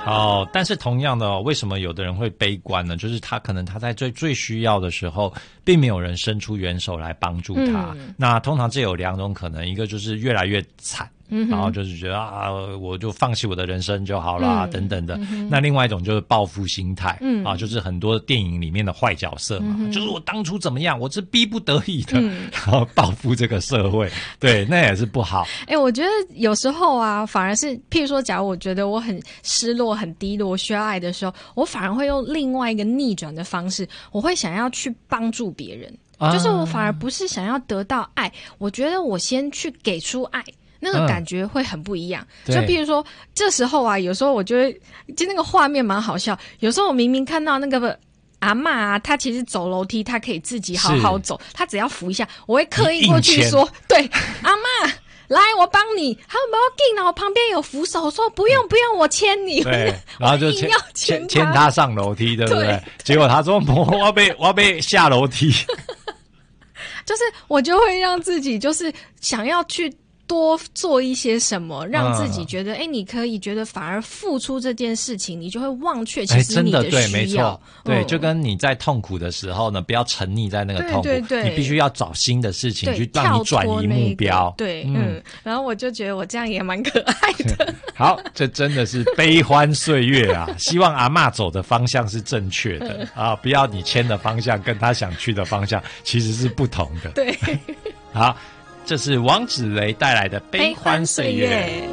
哦，但是同样的哦，为什么有的人会悲观呢？就是他可能他在最需要的时候，并没有人伸出援手来帮助他。那通常这有两种可能，一个就是越来越惨。然后就是觉得啊，我就放弃我的人生就好啦，等等的。那另外一种就是报复心态，就是很多电影里面的坏角色嘛，就是我当初怎么样，我是逼不得已的，然后报复这个社会，对，那也是不好。 我觉得有时候啊，反而是譬如说，假如我觉得我很失落、很低落、需要爱的时候，我反而会用另外一个逆转的方式，我会想要去帮助别人，就是我反而不是想要得到爱，我觉得我先去给出爱。那个感觉会很不一样，就譬如说这时候啊，有时候我觉得就那个画面蛮好笑，有时候我明明看到那个阿嬷啊，她其实走楼梯她可以自己好好走，她只要扶一下，我会刻意过去说，对，阿嬷来我帮你，他说不要紧啦，我旁边有扶手，说不用我牵你， 对，然后就牵他上楼梯，对不对？结果他说我要被下楼梯就是我就会让自己就是想要去多做一些什么，让自己觉得你可以觉得反而付出这件事情，你就会忘却其实你的需要。 真的对，没错，对，就跟你在痛苦的时候呢，不要沉溺在那个痛苦，对，你必须要找新的事情去让你转移目标。 对，然后我就觉得我这样也蛮可爱的。 好，这真的是悲欢岁月啊！希望阿嬷走的方向是正确的啊，不要你牵的方向跟他想去的方向其实是不同的。 对， 好。这是王芷蕾带来的悲欢岁月。